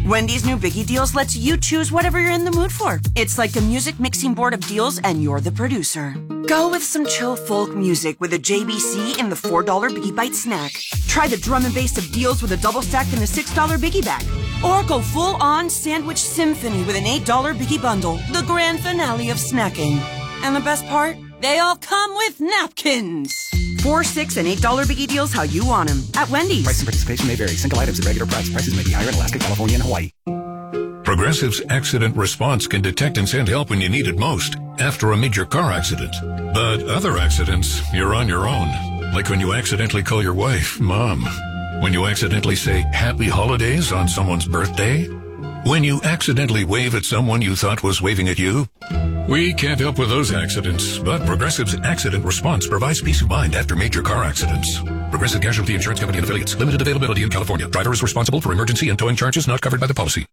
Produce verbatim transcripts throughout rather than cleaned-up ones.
Wendy's new Biggie Deals lets you choose whatever you're in the mood for. It's like a music mixing board of deals and you're the producer. Go with some chill folk music with a J B C in the four dollar Biggie Bite snack. Try the drum and bass of deals with a double stack in the six dollar Biggie Bag. Or go full-on sandwich symphony with an eight dollar Biggie Bundle, the grand finale of snacking. And the best part? They all come with napkins. Four, six, and eight dollar Biggie Deals how you want them at Wendy's. Price and participation may vary. Single items at regular price. Prices may be higher in Alaska, California, and Hawaii. Progressive's Accident Response can detect and send help when you need it most, after a major car accident. But other accidents, you're on your own. Like when you accidentally call your wife, Mom. When you accidentally say Happy Holidays on someone's birthday. When you accidentally wave at someone you thought was waving at you. We can't help with those accidents, but Progressive's Accident Response provides peace of mind after major car accidents. Progressive Casualty Insurance Company and Affiliates. Limited availability in California. Driver is responsible for emergency and towing charges not covered by the policy.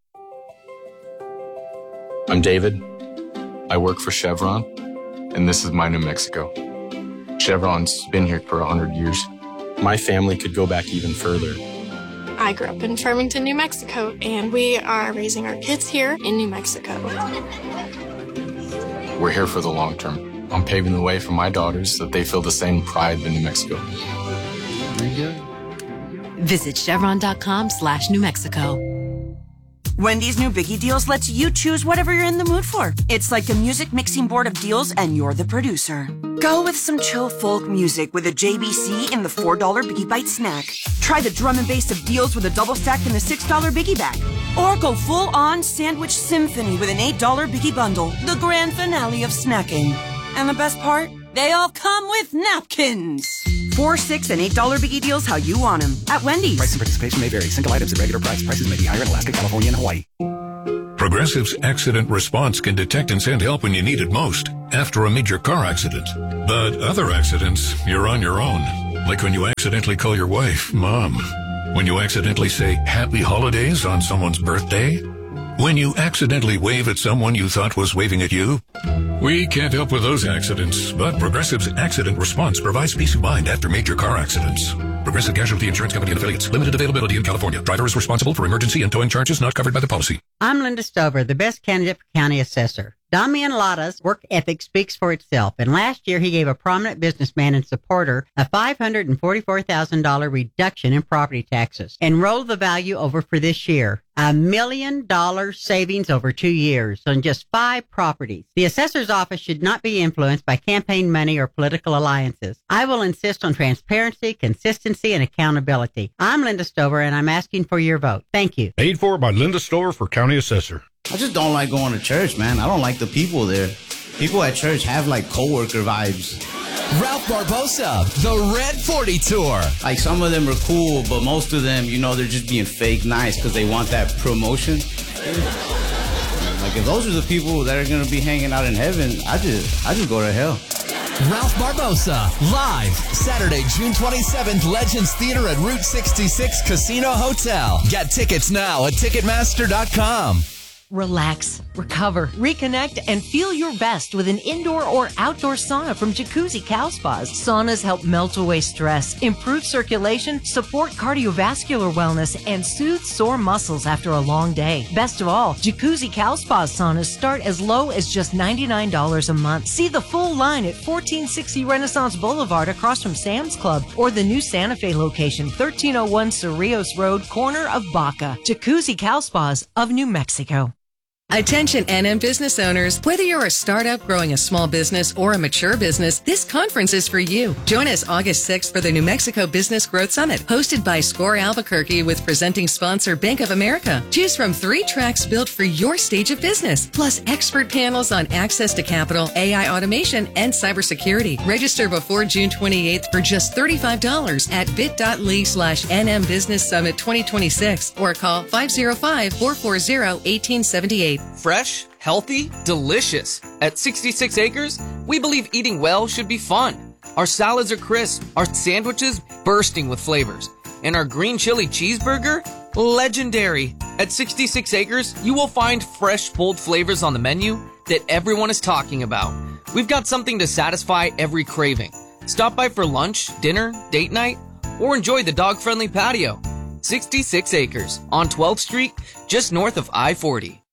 I'm David. I work for Chevron, and this is my New Mexico. Chevron's been here for one hundred years. My family could go back even further. I grew up in Farmington, New Mexico, and we are raising our kids here in New Mexico. We're here for the long term. I'm paving the way for my daughters so that they feel the same pride in New Mexico. Very good. Visit chevron.com slash New Mexico. Wendy's new Biggie Deals lets you choose whatever you're in the mood for. It's like a music mixing board of deals and you're the producer. Go with some chill folk music with a J B C in the four dollar Biggie Bite snack. Try the drum and bass of deals with a double stack in the six dollar Biggie Bag. Or go full-on sandwich symphony with an eight dollar Biggie Bundle, the grand finale of snacking. And the best part? They all come with napkins. Four, six, and eight dollar Biggie Deals how you want them at Wendy's. Price and participation may vary. Single items at regular price. Prices may be higher in Alaska, California, and Hawaii. Progressive's Accident Response can detect and send help when you need it most, after a major car accident. But other accidents, you're on your own. Like when you accidentally call your wife, Mom. When you accidentally say Happy Holidays on someone's birthday. When you accidentally wave at someone you thought was waving at you. We can't help with those accidents, but Progressive's Accident Response provides peace of mind after major car accidents. Progressive Casualty Insurance Company and Affiliates. Limited availability in California. Driver is responsible for emergency and towing charges not covered by the policy. I'm Linda Stover, the best candidate for county assessor. Damian Lada's work ethic speaks for itself, and last year he gave a prominent businessman and supporter a five hundred forty-four thousand dollars reduction in property taxes and rolled the value over for this year. A million dollar savings over two years on just five properties. The assessor's office should not be influenced by campaign money or political alliances. I will insist on transparency, consistency, and accountability. I'm Linda Stover, and I'm asking for your vote. Thank you. Paid for by Linda Stover for County Assessor. I just don't like going to church, man. I don't like the people there. People at church have like coworker vibes. Ralph Barbosa, the Red forty Tour. Like some of them are cool, but most of them, you know, they're just being fake nice because they want that promotion. Like if those are the people that are going to be hanging out in heaven, I just, I just go to hell. Ralph Barbosa, live, Saturday, June twenty-seventh, Legends Theater at Route sixty-six Casino Hotel. Get tickets now at Ticketmaster dot com. Relax, recover, reconnect, and feel your best with an indoor or outdoor sauna from Jacuzzi Cow Spas. Saunas help melt away stress, improve circulation, support cardiovascular wellness, and soothe sore muscles after a long day. Best of all, Jacuzzi Cow Spas saunas start as low as just ninety-nine dollars a month. See the full line at fourteen sixty Renaissance Boulevard across from Sam's Club, or the new Santa Fe location, thirteen oh one Cerrillos Road, corner of Baca. Jacuzzi Cow Spas of New Mexico. Attention N M business owners, whether you're a startup growing a small business or a mature business, this conference is for you. Join us August sixth for the New Mexico Business Growth Summit, hosted by SCORE Albuquerque with presenting sponsor Bank of America. Choose from three tracks built for your stage of business, plus expert panels on access to capital, A I automation, and cybersecurity. Register before June twenty-eighth for just thirty-five dollars at bit.ly slash NM Business Summit twenty twenty-six or call five oh five, four four zero, one eight seven eight. Fresh, healthy, delicious. At sixty-six acres, we believe eating well should be fun. Our salads are crisp, our sandwiches bursting with flavors, and our green chili cheeseburger, legendary. At sixty-six acres, you will find fresh, bold flavors on the menu that everyone is talking about. We've got something to satisfy every craving. Stop by for lunch, dinner, date night, or enjoy the dog-friendly patio. sixty-six acres on twelfth Street, just north of I forty.